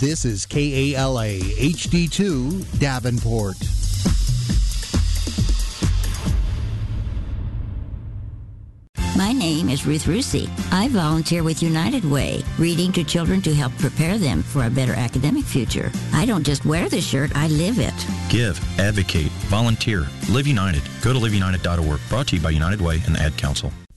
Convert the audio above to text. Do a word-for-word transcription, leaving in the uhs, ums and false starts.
This is K A L A H D two Davenport. My name is Ruth Rusi. I volunteer with United Way, reading to children to help prepare them for a better academic future. I don't just wear the shirt, I live it. Give, advocate, volunteer, Live United. Go to live united dot org. Brought to you by United Way and the Ad Council.